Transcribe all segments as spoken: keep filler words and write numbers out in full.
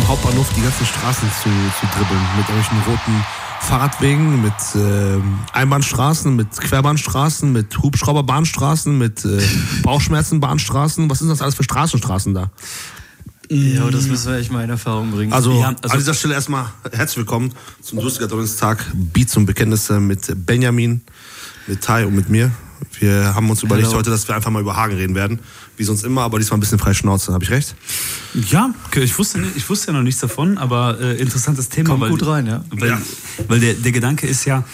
am Hauptbahnhof die ganzen Straßen zu, zu dribbeln. Mit irgendwelchen roten Fahrradwegen, mit äh, Einbahnstraßen, mit Querbahnstraßen, mit Hubschrauberbahnstraßen, mit äh, Bauchschmerzenbahnstraßen. Was sind das alles für Straßenstraßen da? Ja, das müssen wir echt mal in Erfahrung bringen. Also, ja, also an dieser Stelle erstmal herzlich willkommen zum Lustiger Donnerstag, Beats und Bekenntnisse mit Benjamin, mit Tai und mit mir. Wir haben uns überlegt Hello. heute, dass wir einfach mal über Hagen reden werden, wie sonst immer, aber diesmal ein bisschen frei Schnauze. Habe ich recht? Ja, ich wusste, nicht, ich wusste ja noch nichts davon, aber äh, interessantes Thema. Kommt weil, gut rein, ja. Weil, ja. weil der, der Gedanke ist ja,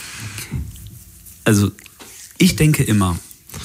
also ich denke immer,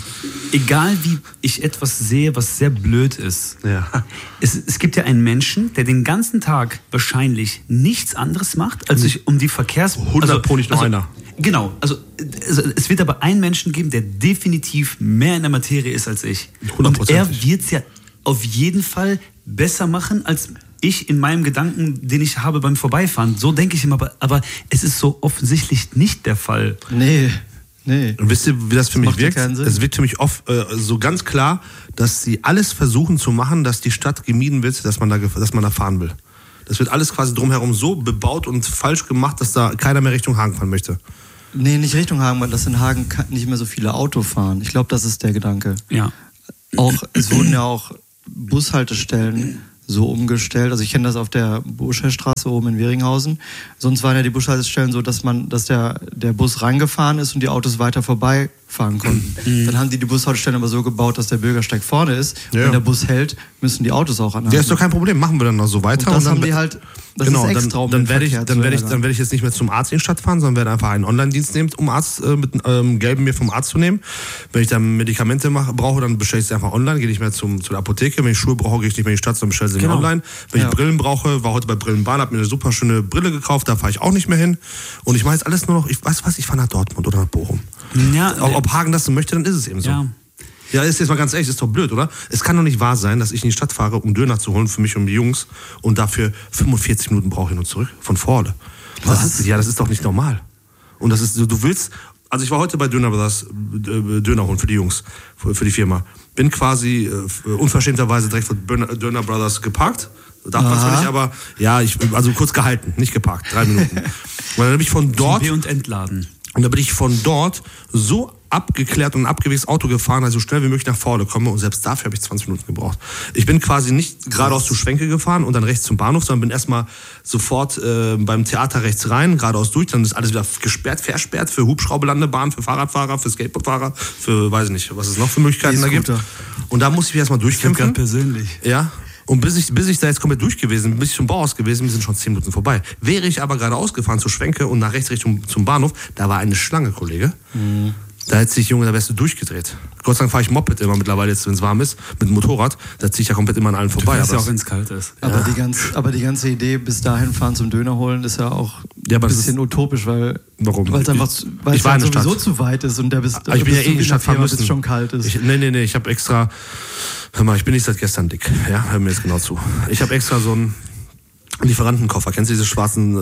egal wie ich etwas sehe, was sehr blöd ist, ja. es, es gibt ja einen Menschen, der den ganzen Tag wahrscheinlich nichts anderes macht, als sich um die Verkehrs... hundert Pro nicht nur also, einer. Genau, also, also es wird aber einen Menschen geben, der definitiv mehr in der Materie ist als ich. Und er wird es ja auf jeden Fall besser machen, als ich in meinem Gedanken, den ich habe beim Vorbeifahren. So denke ich immer, aber, aber es ist so offensichtlich nicht der Fall. Nee, nee. Und wisst ihr, wie das für das mich wirkt? Es wirkt für mich oft äh, so ganz klar, dass sie alles versuchen zu machen, dass die Stadt gemieden wird, dass man da, dass man da fahren will. Das wird alles quasi drumherum so bebaut und falsch gemacht, dass da keiner mehr Richtung Hagen fahren möchte. Nee, nicht Richtung Hagen, weil das in Hagen nicht mehr so viele Auto fahren. Ich glaube, das ist der Gedanke. Ja. Auch, es wurden ja auch Bushaltestellen so umgestellt. Also ich kenne das auf der Buscherstraße oben in Weringhausen. Sonst waren ja die Bushaltestellen so, dass man, dass der, der Bus reingefahren ist und die Autos weiter vorbeifahren konnten. Mhm. Dann haben die die Bushaltestellen aber so gebaut, dass der Bürgersteig vorne ist. Ja. Wenn der Bus hält, müssen die Autos auch anhalten. Ja, ist doch kein Problem. Machen wir dann noch so weiter. Und das und dann haben die halt, das genau, ist extra, um dann, dann werde ich, dann werde ich, ärgern. dann werde ich jetzt nicht mehr zum Arzt in die Stadt fahren, sondern werde einfach einen Online-Dienst nehmen, um Arzt äh, mit ähm, Gelben mir vom Arzt zu nehmen. Wenn ich dann Medikamente mache, brauche, dann bestelle ich sie einfach online, gehe nicht mehr zum, zu der Apotheke. Wenn ich Schuhe brauche, gehe ich nicht mehr in die Stadt, sondern bestelle sie genau. online. Wenn ja. ich Brillen brauche, war heute bei Brillenbahn, habe mir eine super schöne Brille gekauft, da fahre ich auch nicht mehr hin. Und ich mache jetzt alles nur noch, ich weiß was, ich fahre nach Dortmund oder nach Bochum. Ja, ob, ob Hagen das so möchte, dann ist es eben so. Ja. Ja, ist jetzt mal ganz ehrlich, ist doch blöd, oder? Es kann doch nicht wahr sein, dass ich in die Stadt fahre, um Döner zu holen für mich und die Jungs und dafür fünfundvierzig Minuten brauche hin und zurück von Vorle. Das ist, ja, das ist doch nicht normal. Und das ist, du willst, also ich war heute bei Döner Brothers Döner holen für die Jungs, für, für die Firma. Bin quasi äh, unverschämterweise direkt vor Döner Brothers geparkt. Darf man zwar nicht, aber ja, ich, also kurz gehalten, nicht geparkt, drei Minuten. Und dann bin ich von dort B- und entladen. Und dann bin ich von dort so abgeklärt und ein abgewegstes Auto gefahren, dass ich so schnell wie möglich nach Vorne komme. Und selbst dafür habe ich zwanzig Minuten gebraucht. Ich bin quasi nicht geradeaus zu Schwenke gefahren und dann rechts zum Bahnhof, sondern bin erstmal sofort äh, beim Theater rechts rein, geradeaus durch. Dann ist alles wieder gesperrt, versperrt für Hubschrauberlandebahn, für Fahrradfahrer, für Skateboardfahrer, für weiß ich nicht, was es noch für Möglichkeiten da gibt. Und da muss ich erstmal durchkämpfen. Persönlich. Ja. Und bis ich, bis ich da jetzt komplett durch gewesen bin, bis ich zum Bauhaus gewesen bin, sind schon zehn Minuten vorbei. Wäre ich aber gerade ausgefahren zur Schwenke und nach rechts Richtung zum Bahnhof, da war eine Schlange, Kollege. Mhm. Da hätte sich, Junge, da wärst du durchgedreht. Gott sei Dank fahre ich Moped immer mittlerweile, jetzt, wenn es warm ist, mit dem Motorrad. Da ziehe ich ja komplett immer an allen vorbei. Du fährst ja aber auch, wenn es kalt ist. Aber, Ja. die ganz, aber die ganze Idee, bis dahin fahren zum Döner holen, ist ja auch Ja, aber ein das bisschen utopisch, weil Warum? weil es einfach Ich- weil ich es war halt in der sowieso Stadt. zu weit ist und der bis, Aber ich bin ja eh in die Stadt fahren müssen. bis es schon kalt ist. Ich, nee, nee, nee, ich habe extra, hör mal, ich bin nicht seit gestern dick, ja, hör mir jetzt genau zu. Ich habe extra so einen Lieferantenkoffer, kennst du diese schwarzen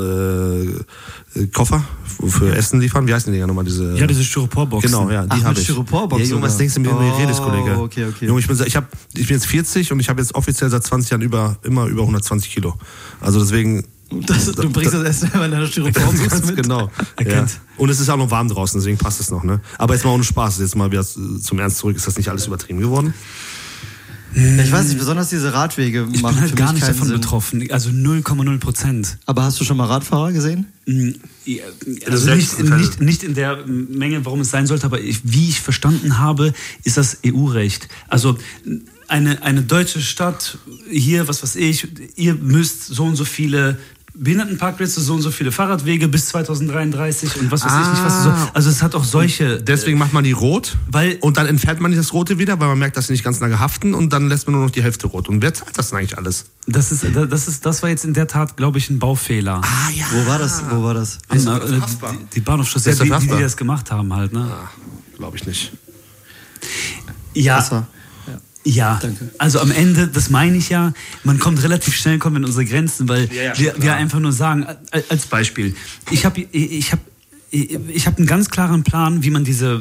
äh, Koffer für Essen liefern? Wie heißen die Dinger nochmal? Diese, Ja, diese Styroporboxen. Genau, ja, die Ach, habe mit ich. Styroporbox Ja, Junge, was sogar. denkst du, mit mir Oh, redest, Kollege? okay, okay. Junge, ich bin, ich, hab, ich bin jetzt vierzig und ich habe jetzt offiziell seit zwanzig Jahren über, immer über hundertzwanzig Kilo. Also deswegen... Das, du bringst das Essen immer in deiner Styroporbox Ganz mit. genau. Erkennt. Ja. Und es ist auch noch warm draußen, deswegen passt es noch. Ne? Aber jetzt mal ohne Spaß, jetzt mal wieder zum Ernst zurück. Ist das nicht alles übertrieben geworden? Ja, ich weiß nicht, besonders diese Radwege Ich machen bin halt für gar mich nicht keinen davon Sinn. betroffen. Also null Komma null Prozent. Aber hast du schon mal Radfahrer gesehen? Ja, also nicht, nicht, nicht in der Menge, warum es sein sollte, aber ich, wie ich verstanden habe, ist das E U-Recht. Also eine, eine deutsche Stadt, hier, was weiß ich, ihr müsst so und so viele Behindertenparkplätze, so und so viele Fahrradwege bis zwanzig dreiunddreißig und was weiß ich nicht, was so. Also es hat auch solche... Deswegen macht man die rot weil, und dann entfernt man das Rote wieder, weil man merkt, dass sie nicht ganz lange haften und dann lässt man nur noch die Hälfte rot. Und wer zahlt das denn eigentlich alles? das, ist, das, ist, das war jetzt in der Tat, glaube ich, ein Baufehler. Ah ja. Wo war das? Wo war das? In, ist äh, das verhaftbar? die, die Bahnhofstraße, Ist ja, das die, die, die verhaftbar? das gemacht haben halt. Ne? Ah, glaube ich nicht. Ja, Das war, Ja, Danke. also am Ende, das meine ich ja, man kommt relativ schnell, kommen in unsere Grenzen, weil Ja, ja, wir, klar. wir einfach nur sagen, als Beispiel, ich habe ich hab ich habe einen ganz klaren Plan, wie man diese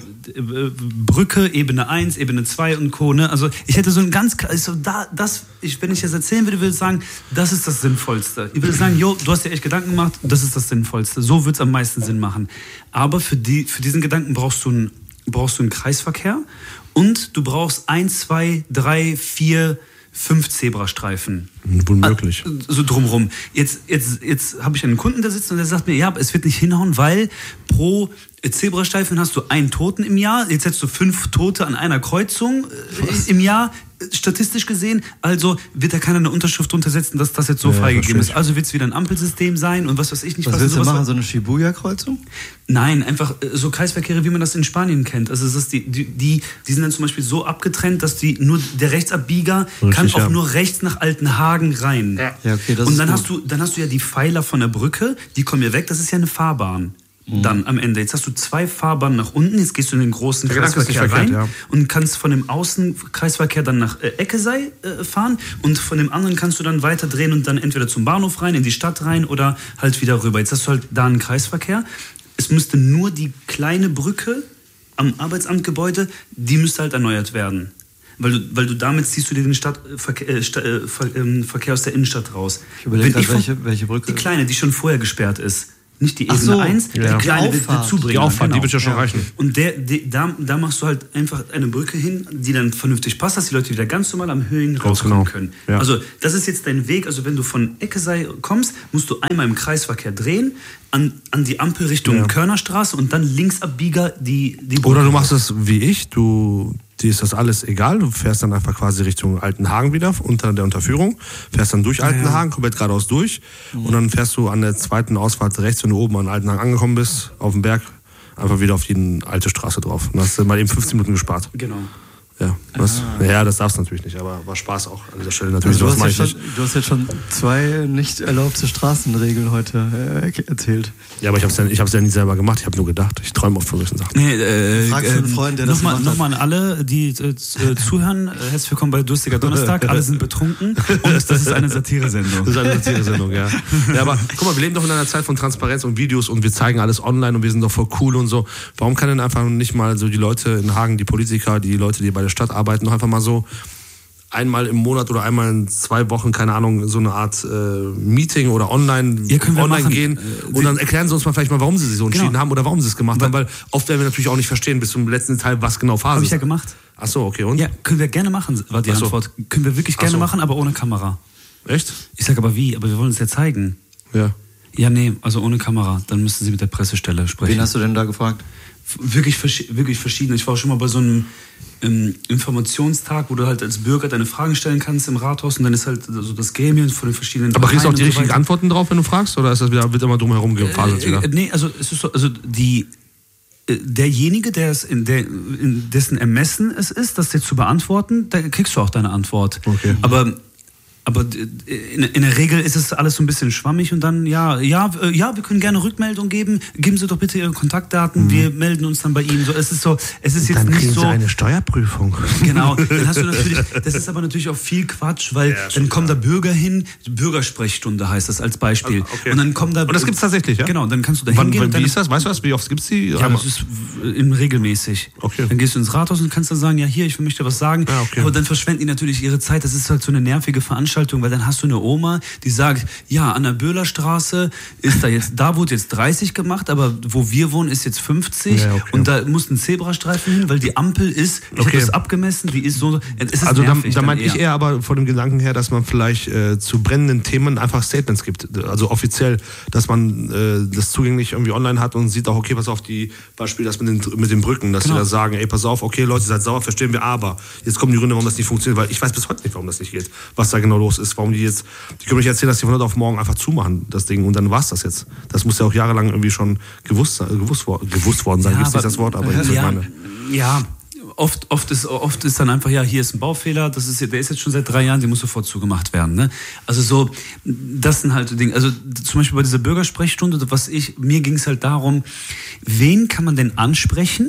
Brücke, Ebene eins, Ebene zwei und Co. Ne? Also ich hätte so ein ganz, also da, das, ich, wenn ich das erzählen würde, würde ich sagen, das ist das Sinnvollste. Ich würde sagen, jo, du hast dir echt Gedanken gemacht, das ist das Sinnvollste. So wird es am meisten Sinn machen. Aber für, die, für diesen Gedanken brauchst du, einen, brauchst du einen Kreisverkehr und du brauchst ein, zwei, drei, vier, fünf Zebrastreifen. Womöglich. So drumrum. Jetzt, jetzt, jetzt habe ich einen Kunden, der sitzt und der sagt mir, ja, es wird nicht hinhauen, weil pro Zebrastreifen hast du einen Toten im Jahr. Jetzt hättest du fünf Tote an einer Kreuzung äh, im Jahr, statistisch gesehen. Also wird da keiner eine Unterschrift drunter setzen, dass das jetzt so ja, freigegeben ist. Also wird es wieder ein Ampelsystem sein und was weiß ich nicht. Was, was willst du machen, so eine Shibuya-Kreuzung? Nein, einfach so Kreisverkehre, wie man das in Spanien kennt. Also es ist die, die, die, die sind dann zum Beispiel so abgetrennt, dass die nur der Rechtsabbieger Richtig, kann auch ja. nur rechts nach Altenhagen rein. Ja. Ja, okay, das und dann ist hast du, dann hast du ja die Pfeiler von der Brücke, die kommen ja weg. Das ist ja eine Fahrbahn. Dann am Ende. Jetzt hast du zwei Fahrbahnen nach unten, jetzt gehst du in den großen ja, Kreisverkehr rein ja. und kannst von dem Außenkreisverkehr dann nach äh, Eckesei äh, fahren und von dem anderen kannst du dann weiter drehen und dann entweder zum Bahnhof rein, in die Stadt rein oder halt wieder rüber. Jetzt hast du halt da einen Kreisverkehr. Es müsste nur die kleine Brücke am Arbeitsamtgebäude, die müsste halt erneuert werden. Weil du, weil du damit ziehst du dir den Stadtverkehr äh, Stadt, äh, Verkehr aus der Innenstadt raus. Ich überlege gerade, welche, welche Brücke? Die kleine, die schon vorher gesperrt ist. Nicht die Ebene so, eins, die ja. kleine, die Auffahrt. Die, die Auffahrt, genau. Die wird ja schon ja. reichen. Und der, die, da, da machst du halt einfach eine Brücke hin, die dann vernünftig passt, dass die Leute wieder ganz normal am Höhen rauskommen genau. können. Ja. Also das ist jetzt dein Weg. Also wenn du von Eckesei kommst, musst du einmal im Kreisverkehr drehen, an, an die Ampel Richtung ja. Körnerstraße und dann linksabbieger die, die Brücke. Oder du machst es wie ich, du... Dir ist das alles egal, du fährst dann einfach quasi Richtung Altenhagen wieder, unter der Unterführung, fährst dann durch Altenhagen, komplett geradeaus durch mhm. und dann fährst du an der zweiten Ausfahrt rechts, wenn du oben an Altenhagen angekommen bist, auf dem Berg, einfach wieder auf die alte Straße drauf. Und hast du mal eben fünfzehn Minuten gespart. Genau. Ja, was, ja, das darfst du natürlich nicht, aber war Spaß auch an dieser Stelle natürlich. Also du, hast schon, du hast jetzt schon zwei nicht erlaubte Straßenregeln heute äh, erzählt. Ja, aber ich habe es ja, ich hab's ja nie selber gemacht, ich habe nur gedacht, ich träume oft von solchen Sachen. Nee, äh, Frag für einen Freund, der das nochmal, gemacht hat. Nochmal an alle, die äh, zuhören, herzlich willkommen bei Durstiger Donnerstag, alle sind betrunken und das ist eine Satiresendung. Das ist eine Satiresendung, ja. Ja, aber guck mal, wir leben doch in einer Zeit von Transparenz und Videos und wir zeigen alles online und wir sind doch voll cool und so. Warum kann denn einfach nicht mal so die Leute in Hagen, die Politiker, die Leute, die bei der Stadt arbeiten, noch einfach mal so einmal im Monat oder einmal in zwei Wochen, keine Ahnung, so eine Art äh, Meeting oder online, ja, online gehen äh, und dann erklären sie uns mal vielleicht mal, warum sie sich so entschieden genau. haben oder warum sie es gemacht weil, haben, weil oft werden wir natürlich auch nicht verstehen bis zum letzten Teil, was genau Phase ist. Habe ich ja gemacht. Ach so, okay, und? Ja, können wir gerne machen, war die Ach so. Antwort. Können wir wirklich gerne so. machen, aber ohne Kamera. Echt? Ich sage aber wie, aber wir wollen es ja zeigen. Ja. Ja, nee, also ohne Kamera, dann müssten Sie mit der Pressestelle sprechen. Wen hast du denn da gefragt? Wirklich, wirklich verschieden. Ich war auch schon mal bei so einem ähm, Informationstag, wo du halt als Bürger deine Fragen stellen kannst im Rathaus und dann ist halt so das Gremium von den verschiedenen. Aber kriegst du auch die so richtigen Antworten drauf, wenn du fragst, oder ist das wieder, wird immer drum herum gefaselt äh, äh, Nee, also es ist so, also die äh, derjenige, der es in, der, in dessen Ermessen es ist, das dir zu beantworten, da kriegst du auch deine Antwort. Okay. Aber Aber in, in der Regel ist es alles so ein bisschen schwammig und dann, ja, ja, ja, wir können gerne Rückmeldung geben. Geben Sie doch bitte Ihre Kontaktdaten, mhm. wir melden uns dann bei Ihnen. So, es ist so, es ist jetzt dann nicht kriegen so. Sie eine Steuerprüfung. Genau, dann hast du natürlich, das ist aber natürlich auch viel Quatsch, weil ja, dann kommen da Bürger hin, Bürgersprechstunde heißt das als Beispiel. Okay. Und dann kommen da. Und das gibt's tatsächlich, ja? Genau, dann kannst du da Wann, hingehen. Wie ist das? Weißt du was? Wie oft gibt's die? Ja, das ist in regelmäßig. Okay. Dann gehst du ins Rathaus und kannst dann sagen, ja, hier, ich möchte was sagen. Ja, okay. Aber dann verschwenden die natürlich ihre Zeit. Das ist halt so eine nervige Veranstaltung, weil dann hast du eine Oma, die sagt, ja, an der Böhlerstraße ist da jetzt, da wurde jetzt dreißig gemacht, aber wo wir wohnen, ist jetzt fünfzig ja, okay. und da muss ein Zebrastreifen hin, weil die Ampel ist, ich okay. habe das abgemessen, die ist so, es ist also nervig, da, da meinte ich eher aber von dem Gedanken her, dass man vielleicht äh, zu brennenden Themen einfach Statements gibt, also offiziell, dass man äh, das zugänglich irgendwie online hat und sieht auch, okay, pass auf, die Beispiel das mit den, mit den Brücken, dass genau. die da sagen, ey, pass auf, okay, Leute, seid sauer, verstehen wir, aber jetzt kommen die Gründe, warum das nicht funktioniert, weil ich weiß bis heute nicht, warum das nicht geht, was da genau los ist, warum die jetzt, die können nicht erzählen, dass die von heute auf morgen einfach zumachen, das Ding, und dann war's das jetzt. Das muss ja auch jahrelang irgendwie schon gewusst, gewusst, gewusst worden sein, ja, gibt's nicht das Wort, aber ja, jetzt ja, meine. Ja, oft, oft, ist, oft ist dann einfach, ja, hier ist ein Baufehler, das ist, der ist jetzt schon seit drei Jahren, der muss sofort zugemacht werden. Ne? Also so, das sind halt Dinge, also zum Beispiel bei dieser Bürgersprechstunde, was ich, mir ging es halt darum, wen kann man denn ansprechen,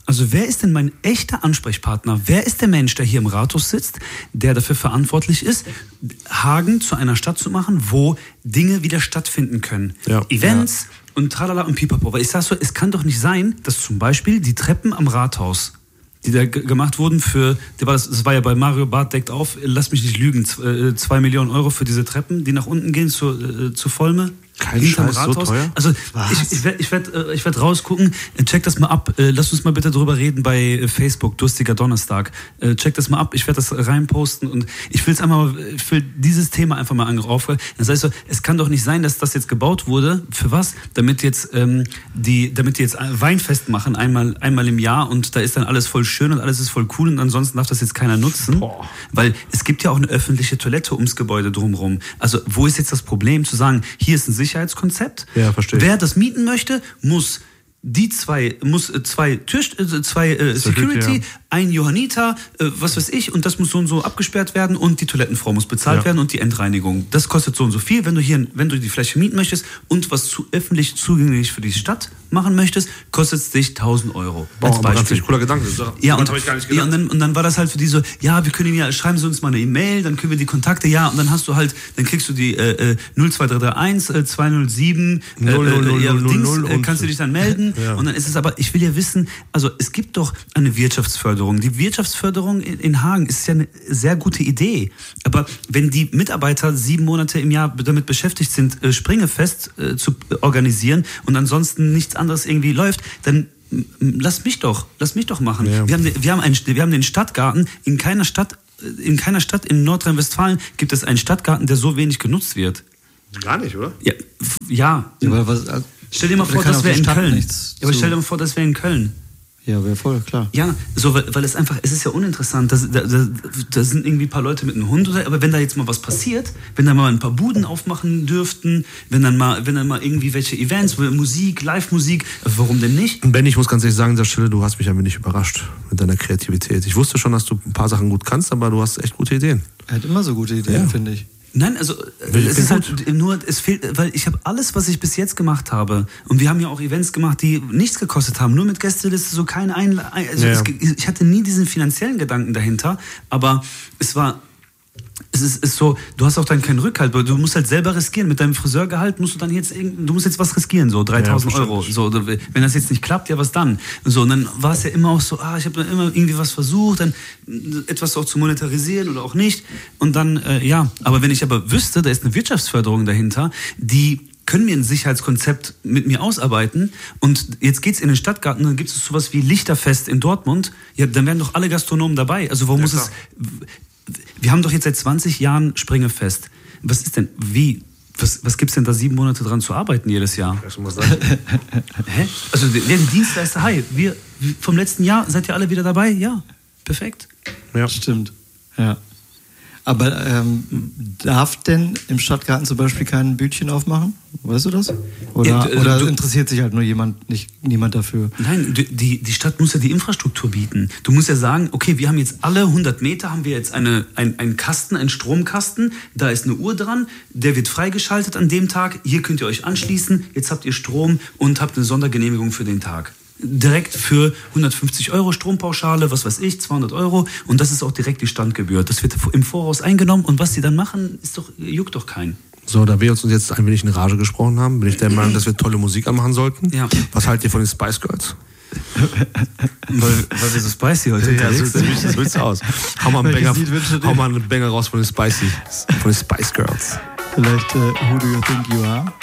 Also wer ist denn mein echter Ansprechpartner? Wer ist der Mensch, der hier im Rathaus sitzt, der dafür verantwortlich ist, Hagen zu einer Stadt zu machen, wo Dinge wieder stattfinden können? Ja. Events ja. und tralala und pipapo. Weil ich sag so, es kann doch nicht sein, dass zum Beispiel die Treppen am Rathaus, die da g- gemacht wurden für, das, das war ja bei Mario Barth deckt auf, lass mich nicht lügen, z- zwei Millionen Euro für diese Treppen, die nach unten gehen zur, äh, zur Volme. Kein Scheiß, so teuer? Also Was? ich, ich werde ich werd, ich werd rausgucken, check das mal ab, lass uns mal bitte drüber reden bei Facebook, Durstiger Donnerstag. Check das mal ab, ich werde das reinposten und ich will es einmal, ich will dieses Thema einfach mal aufgreifen. Das heißt so, es kann doch nicht sein, dass das jetzt gebaut wurde, für was? Damit jetzt ähm, die, damit die jetzt Weinfest machen, einmal, einmal im Jahr und da ist dann alles voll schön und alles ist voll cool und ansonsten darf das jetzt keiner nutzen. Boah. Weil es gibt ja auch eine öffentliche Toilette ums Gebäude drumherum. Also wo ist jetzt das Problem zu sagen, hier ist ein Sicherheitskonzept. Ja, verstehe. Wer das mieten möchte, muss die zwei, muss zwei Tür, zwei äh, Security, ja. ein Johanniter, äh, was weiß ich, und das muss so und so abgesperrt werden und die Toilettenfrau muss bezahlt ja. werden und die Endreinigung. Das kostet so und so viel, wenn du hier, wenn du die Fläche mieten möchtest und was zu öffentlich zugänglich für die Stadt machen möchtest, kostet es dich tausend Euro. Boah, als Beispiel. Ganz cooler Gedanke. Ja, und, ich gar nicht ja und, dann, und dann war das halt für die so, ja, wir können ja, schreiben Sie uns mal eine E-Mail, dann können wir die Kontakte, ja, und dann hast du halt, dann kriegst du die äh, null zwei drei drei eins äh, zwei null sieben äh, null null null ja, Dings, äh, kannst du dich dann melden. Ja. Und dann ist es aber, ich will ja wissen, also es gibt doch eine Wirtschaftsförderung. Die Wirtschaftsförderung in, in Hagen ist ja eine sehr gute Idee. Aber wenn die Mitarbeiter sieben Monate im Jahr damit beschäftigt sind, äh, Springefest äh, zu organisieren und ansonsten nichts anderes irgendwie läuft, dann lass mich doch, lass mich doch machen. Ja. Wir haben, wir haben einen, wir haben den Stadtgarten. In keiner Stadt, in keiner Stadt in Nordrhein-Westfalen gibt es einen Stadtgarten, der so wenig genutzt wird. Gar nicht, oder? Ja. ja. ja aber was, also stell dir mal vor, das wäre in Köln. Ja, aber stell dir mal vor, das wäre in Köln. Ja, wäre voll, klar. Ja, so, weil, weil es einfach, es ist ja uninteressant. Da, da, da sind irgendwie ein paar Leute mit einem Hund, oder, aber wenn da jetzt mal was passiert, wenn da mal ein paar Buden aufmachen dürften, wenn dann mal, wenn dann mal irgendwie welche Events, Musik, Live-Musik, warum denn nicht? Ben, ich muss ganz ehrlich sagen, an der Stelle, du hast mich ein wenig überrascht mit deiner Kreativität. Ich wusste schon, dass du ein paar Sachen gut kannst, aber du hast echt gute Ideen. Er hat immer so gute Ideen, ja. finde ich. Nein, also es ist halt nur, es fehlt, weil ich habe alles, was ich bis jetzt gemacht habe, und wir haben ja auch Events gemacht, die nichts gekostet haben, nur mit Gästeliste, so keine Einladung. Also ja. Ich hatte nie diesen finanziellen Gedanken dahinter, aber es war, es ist, ist so, du hast auch dann keinen Rückhalt, weil du musst halt selber riskieren. Mit deinem Friseurgehalt musst du dann jetzt, du musst jetzt was riskieren, so dreitausend ja, Euro. So, wenn das jetzt nicht klappt, ja was dann? So, und dann war es ja immer auch so, ah, ich habe dann immer irgendwie was versucht, dann etwas auch zu monetarisieren oder auch nicht. Und dann, äh, ja, aber wenn ich aber wüsste, da ist eine Wirtschaftsförderung dahinter, die können wir ein Sicherheitskonzept mit mir ausarbeiten und jetzt geht's in den Stadtgarten, dann gibt es sowas wie Lichterfest in Dortmund, ja, dann wären doch alle Gastronomen dabei. Also warum ja, muss klar. es... Wir haben doch jetzt seit zwanzig Jahren Springefest. Was ist denn, wie, was, was gibt's denn da sieben Monate dran zu arbeiten jedes Jahr? Hä? Also der Dienstleister, hi, wir vom letzten Jahr, seid ihr alle wieder dabei? Ja, perfekt. Ja, stimmt. Ja. Aber ähm, darf denn im Stadtgarten zum Beispiel kein Bütchen aufmachen? Weißt du das? Oder, ja, du, oder du, interessiert sich halt nur jemand, nicht, niemand dafür? Nein, die, die Stadt muss ja die Infrastruktur bieten. Du musst ja sagen, okay, wir haben jetzt alle hundert Meter, haben wir jetzt eine, ein, einen Kasten, einen Stromkasten, da ist eine Uhr dran, der wird freigeschaltet an dem Tag, hier könnt ihr euch anschließen, jetzt habt ihr Strom und habt eine Sondergenehmigung für den Tag. Direkt für hundertfünfzig Euro Strompauschale, was weiß ich, zweihundert Euro, und das ist auch direkt die Standgebühr. Das wird im Voraus eingenommen und was die dann machen, ist doch, juckt doch keinen. So, da wir uns jetzt ein wenig in Rage gesprochen haben, bin ich der Meinung, dass wir tolle Musik anmachen sollten. Ja. Was haltet ihr von den Spice Girls? weil, weil wir so spicy heute ja, so, so, so sieht's aus. Hau mal einen Banger, hau mal einen Banger raus von den Spicy, von den Spice Girls. Vielleicht uh, Who Do You Think You Are?